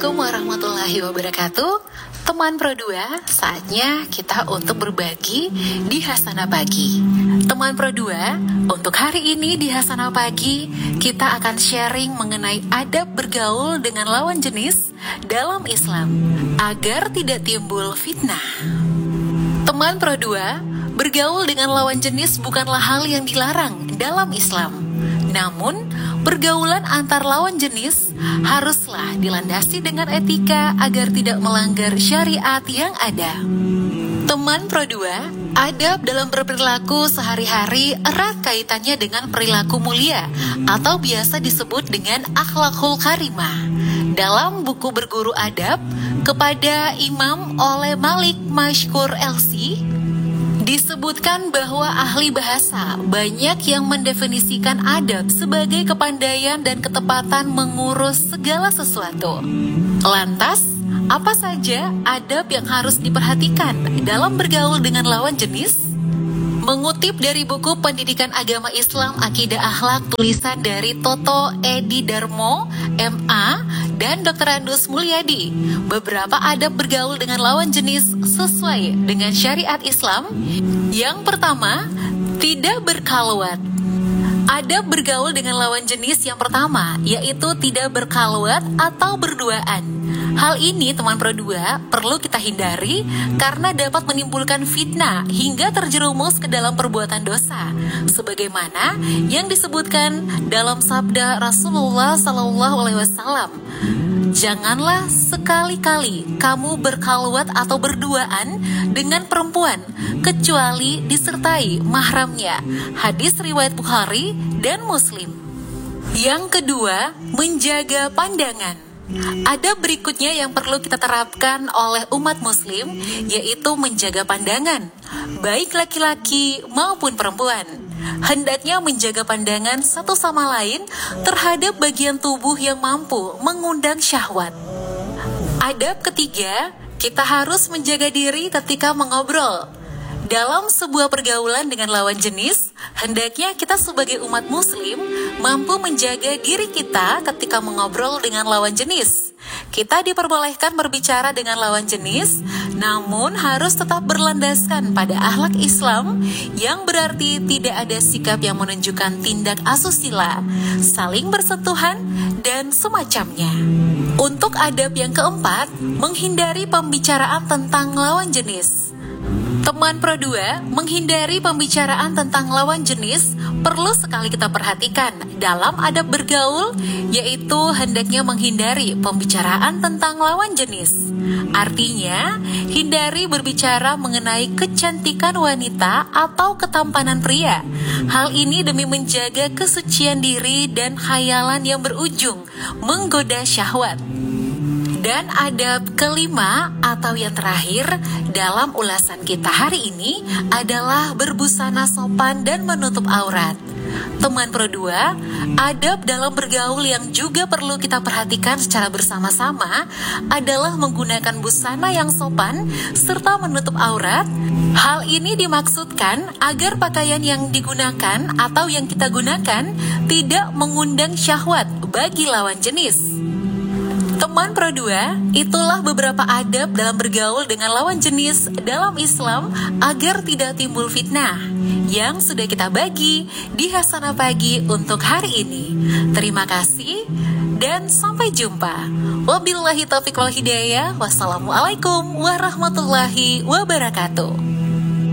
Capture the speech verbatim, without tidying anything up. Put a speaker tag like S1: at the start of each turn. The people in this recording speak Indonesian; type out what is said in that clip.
S1: Assalamualaikum warahmatullahi wabarakatuh. Teman Pro dua, saatnya kita untuk berbagi di Hasanah Pagi. Teman Pro dua, untuk hari ini di Hasanah Pagi, kita akan sharing mengenai adab bergaul dengan lawan jenis dalam Islam, agar tidak timbul fitnah. Teman Pro dua, bergaul dengan lawan jenis bukanlah hal yang dilarang dalam Islam. Namun, pergaulan antar lawan jenis haruslah dilandasi dengan etika agar tidak melanggar syariat yang ada. Teman Pro dua, adab dalam berperilaku sehari-hari erat kaitannya dengan perilaku mulia atau biasa disebut dengan akhlakul karimah. Dalam buku Berguru Adab kepada Imam oleh Malik Mashkur L C, disebutkan bahwa ahli bahasa banyak yang mendefinisikan adab sebagai kepandaian dan ketepatan mengurus segala sesuatu. Lantas, apa saja adab yang harus diperhatikan dalam bergaul dengan lawan jenis? Mengutip dari buku Pendidikan Agama Islam Akidah Akhlak tulisan dari Toto Edi Darmo, M A, dan doktor Andus Mulyadi, beberapa adab bergaul dengan lawan jenis sesuai dengan syariat Islam. Yang pertama, tidak berkhalwat. Adab bergaul dengan lawan jenis yang pertama, yaitu tidak berkhalwat atau berduaan. Hal ini teman Pro dua perlu kita hindari karena dapat menimbulkan fitnah hingga terjerumus ke dalam perbuatan dosa, sebagaimana yang disebutkan dalam sabda Rasulullah Sallallahu Alaihi Wasallam. Janganlah sekali-kali kamu berkhalwat atau berduaan dengan perempuan kecuali disertai mahramnya. Hadis riwayat Bukhari dan Muslim. Yang kedua, menjaga pandangan. Adab berikutnya yang perlu kita terapkan oleh umat muslim, yaitu menjaga pandangan, baik laki-laki maupun perempuan. Hendaknya menjaga pandangan satu sama lain terhadap bagian tubuh yang mampu mengundang syahwat. Adab ketiga, kita harus menjaga diri ketika mengobrol. Dalam sebuah pergaulan dengan lawan jenis, hendaknya kita sebagai umat muslim mampu menjaga diri kita ketika mengobrol dengan lawan jenis. Kita diperbolehkan berbicara dengan lawan jenis, namun harus tetap berlandaskan pada akhlak Islam, yang berarti tidak ada sikap yang menunjukkan tindak asusila, saling bersentuhan, dan semacamnya. Untuk adab yang keempat, menghindari pembicaraan tentang lawan jenis. Teman Pro dua, menghindari pembicaraan tentang lawan jenis perlu sekali kita perhatikan dalam adab bergaul, yaitu hendaknya menghindari pembicaraan tentang lawan jenis. Artinya, hindari berbicara mengenai kecantikan wanita atau ketampanan pria. Hal ini demi menjaga kesucian diri dan khayalan yang berujung menggoda syahwat. Dan adab kelima atau yang terakhir dalam ulasan kita hari ini adalah berbusana sopan dan menutup aurat. Teman Pro dua, adab dalam bergaul yang juga perlu kita perhatikan secara bersama-sama adalah menggunakan busana yang sopan serta menutup aurat. Hal ini dimaksudkan agar pakaian yang digunakan atau yang kita gunakan tidak mengundang syahwat bagi lawan jenis. Teman Pro dua, itulah beberapa adab dalam bergaul dengan lawan jenis dalam Islam agar tidak timbul fitnah yang sudah kita bagi di Hasanah Pagi untuk hari ini. Terima kasih dan sampai jumpa. Wabillahi taufiq wal hidayah. Wassalamualaikum warahmatullahi wabarakatuh.